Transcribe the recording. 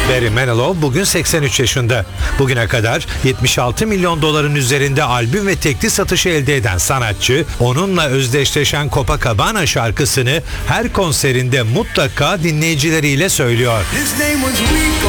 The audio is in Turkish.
Barry Manilow bugün 83 yaşında. Bugüne kadar 76 milyon doların üzerinde albüm ve tekli satışı elde eden sanatçı, onunla özdeşleşen Copacabana şarkısını her konserinde mutlaka dinleyicileriyle söylüyor.